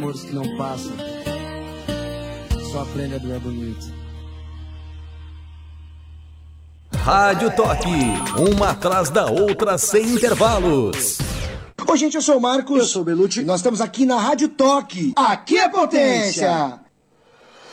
amores que não passam, só aprende a doer bonito. Rádio Toque, uma atrás da outra sem intervalos. Oi, gente, eu sou o Marcos. Eu sou o Belucci. E nós estamos aqui na Rádio Toque. Aqui é potência!